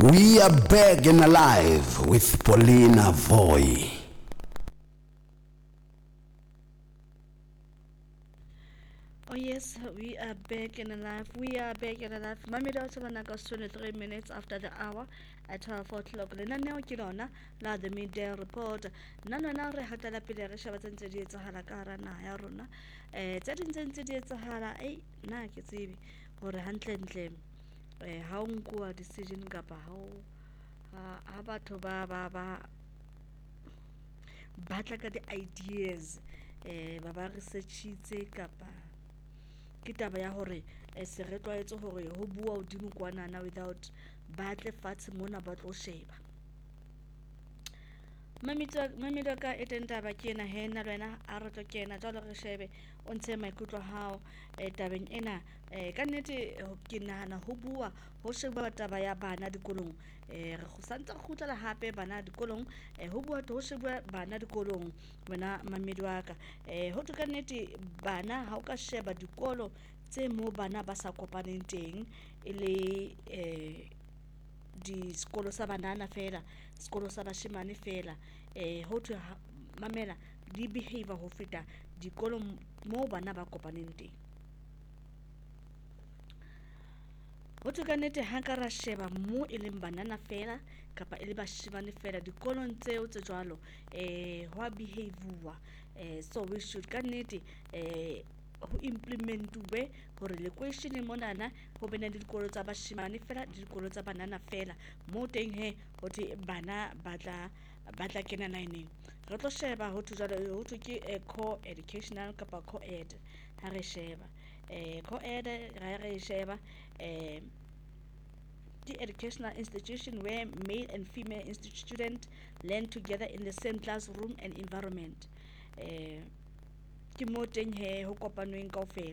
We are back and alive with Paulina Voy. Oh yes, we are back and alive. We are back and alive. Mami daughter Managas 23 minutes after the hour at 12 o'clock. Le naneo ke lona la the midday report. Nana re hatela pele re sheba tsentse di etsahala ka hara naha ya rona. Tse ding tse ntse di etsahala na ke tsebe hore hantle ntle ha o nkuwa decision kapa ha batho ba batla ka di-ideas ba researchitse kapa ke taba ya hore se re tlwaetse hore ho bua hodimo kwanana without batle fatshe mona ba tlo sheba mamito ka e teng taba ke ena he nna le wena a re tlo kena jwalo re shebe o ntshe maikutlo hao tabeng ena ka nnete ke nahana ho bua ho sheba taba ya bana dikolong re go santse re kgutlela hape bana dikolong ho bua ho sheba bana dikolong wena mamedi wa ka ho tlo ka nnete bana ha o ka sheba dikolo tse mo bana ba sa kopaneng teng e le di sekolo sa banana fela sekolo sa bashimane fela ho thwe mamela di behavior ho feta dikolo mo bana ba kopaneng teng ho thwe ka nnete ha nka ra sheba mo e leng banana fela kapa e le bashimane fela dikolong tseo tse jwalo ho a behavior so we should ka nnete ho implementuwe hore le monana ho bene le dikolo tsa bashimane fela le dikolo tsa banana fela mo teng he ho thwe bana ba tla kena lineng re tlo sheba ho thwe jwalo ho thwe ke co-educational kapa co-ed ha re sheba co-ed re sheba the educational institution where male and female students learn together in the same classroom and environment ke mo teng he ho kopanweng kaofela